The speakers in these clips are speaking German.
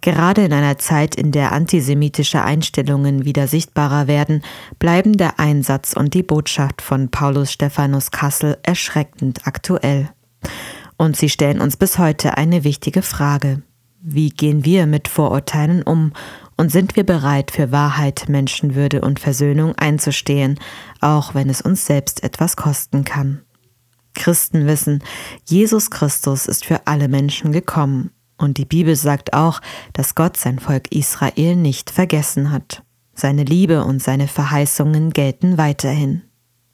Gerade in einer Zeit, in der antisemitische Einstellungen wieder sichtbarer werden, bleiben der Einsatz und die Botschaft von Paulus Stephanus Kassel erschreckend aktuell. Und sie stellen uns bis heute eine wichtige Frage. Wie gehen wir mit Vorurteilen um und sind wir bereit, für Wahrheit, Menschenwürde und Versöhnung einzustehen, auch wenn es uns selbst etwas kosten kann? Christen wissen, Jesus Christus ist für alle Menschen gekommen. Und die Bibel sagt auch, dass Gott sein Volk Israel nicht vergessen hat. Seine Liebe und seine Verheißungen gelten weiterhin.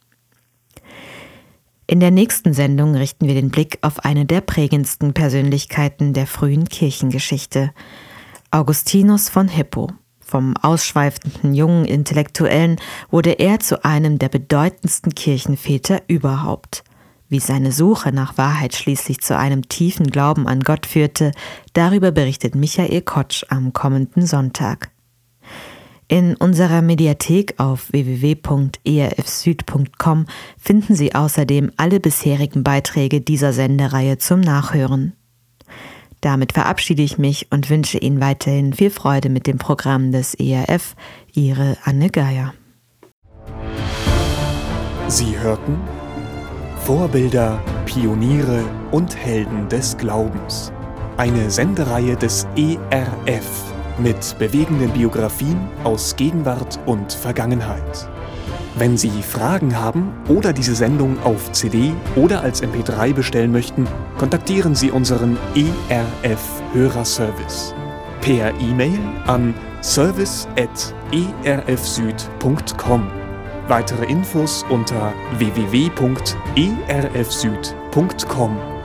In der nächsten Sendung richten wir den Blick auf eine der prägendsten Persönlichkeiten der frühen Kirchengeschichte, Augustinus von Hippo. Vom ausschweifenden jungen Intellektuellen wurde er zu einem der bedeutendsten Kirchenväter überhaupt. Wie seine Suche nach Wahrheit schließlich zu einem tiefen Glauben an Gott führte, darüber berichtet Michael Kotsch am kommenden Sonntag. In unserer Mediathek auf www.erfsüd.com finden Sie außerdem alle bisherigen Beiträge dieser Sendereihe zum Nachhören. Damit verabschiede ich mich und wünsche Ihnen weiterhin viel Freude mit dem Programm des ERF. Ihre Anne Geier. Sie hörten Vorbilder, Pioniere und Helden des Glaubens. Eine Sendereihe des ERF mit bewegenden Biografien aus Gegenwart und Vergangenheit. Wenn Sie Fragen haben oder diese Sendung auf CD oder als MP3 bestellen möchten, kontaktieren Sie unseren ERF-Hörerservice per E-Mail an service@erfsüd.com. Weitere Infos unter www.erfsüd.com.